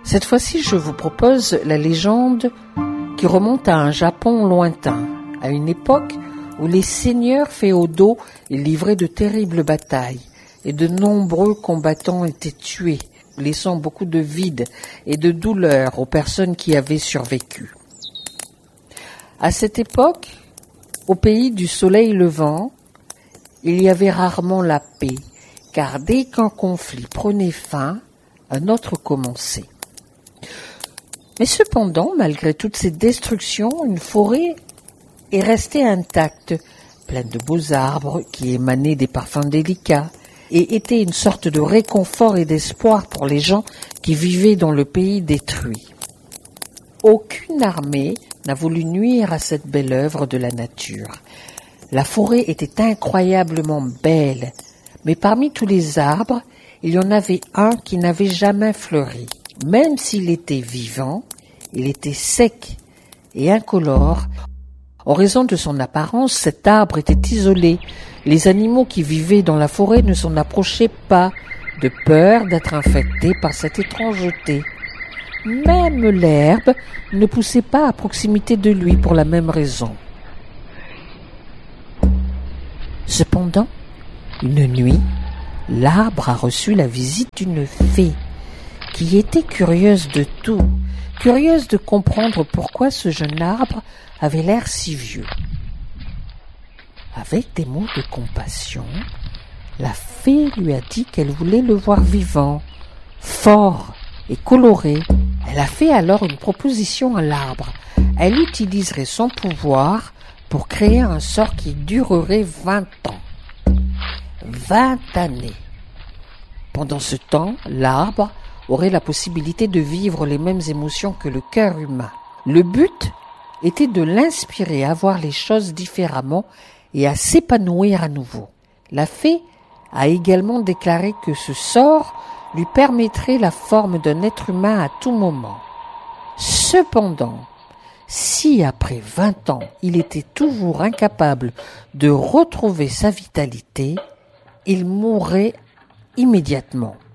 Cette fois-ci, je vous propose la légende qui remonte à un Japon lointain, à une époque où les seigneurs féodaux livraient de terribles batailles et de nombreux combattants étaient tués, laissant beaucoup de vide et de douleur aux personnes qui avaient survécu. À cette époque, au pays du soleil levant, il y avait rarement la paix, car dès qu'un conflit prenait fin, un autre commençait. Mais cependant, malgré toutes ces destructions, une forêt est restée intacte, pleine de beaux arbres qui émanaient des parfums délicats et étaient une sorte de réconfort et d'espoir pour les gens qui vivaient dans le pays détruit. Aucune armée n'a voulu nuire à cette belle œuvre de la nature. La forêt était incroyablement belle, mais parmi tous les arbres, il y en avait un qui n'avait jamais fleuri. Même s'il était vivant, il était sec et incolore. En raison de son apparence, cet arbre était isolé. Les animaux qui vivaient dans la forêt ne s'en approchaient pas, de peur d'être infectés par cette étrangeté. Même l'herbe ne poussait pas à proximité de lui pour la même raison. Cependant, une nuit, l'arbre a reçu la visite d'une fée qui était curieuse de tout, curieuse de comprendre pourquoi ce jeune arbre avait l'air si vieux. Avec des mots de compassion, la fée lui a dit qu'elle voulait le voir vivant, fort et coloré. Elle a fait alors une proposition à l'arbre. Elle utiliserait son pouvoir pour créer un sort qui durerait 20 ans. 20 années. Pendant ce temps, l'arbre aurait la possibilité de vivre les mêmes émotions que le cœur humain. Le but était de l'inspirer à voir les choses différemment et à s'épanouir à nouveau. La fée a également déclaré que ce sort lui permettrait la forme d'un être humain à tout moment. Cependant, si après 20 ans, il était toujours incapable de retrouver sa vitalité, il mourrait immédiatement.